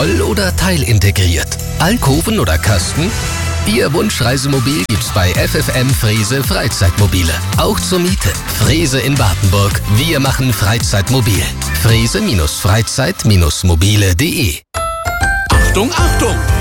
voll oder teilintegriert? Alkoven oder Kasten? Ihr Wunschreisemobil gibt's bei FFM Frese Freizeitmobile. Auch zur Miete. Frese in Wartenburg. Wir machen Freizeitmobil. Frese-Freizeit-mobile.de. Achtung, Achtung!